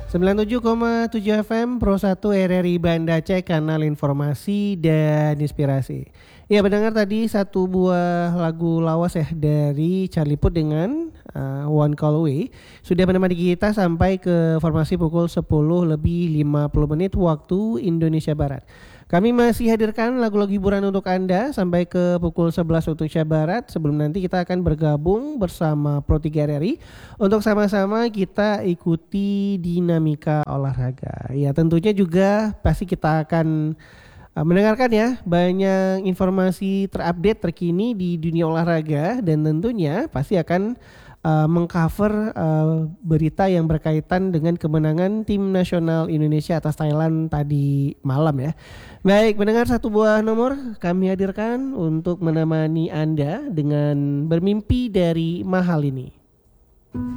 97,7 FM Pro 1 RRI Banda Aceh, kanal informasi dan inspirasi. Ya, mendengar tadi satu buah lagu lawas ya dari Charlie Puth dengan One Call Away sudah menemani kita sampai ke formasi pukul 10 lebih 50 menit waktu Indonesia Barat. Kami masih hadirkan lagu-lagu hiburan untuk Anda sampai ke pukul 11 waktu Indonesia Barat. Sebelum nanti kita akan bergabung bersama Pro 3 RRI untuk sama-sama kita ikuti dinamika olahraga. Ya, tentunya juga pasti kita akan mendengarkan ya banyak informasi terupdate terkini di dunia olahraga, dan tentunya pasti akan mengcover berita yang berkaitan dengan kemenangan tim nasional Indonesia atas Thailand tadi malam ya. Baik, mendengar satu buah nomor kami hadirkan untuk menemani Anda dengan bermimpi dari mahal ini.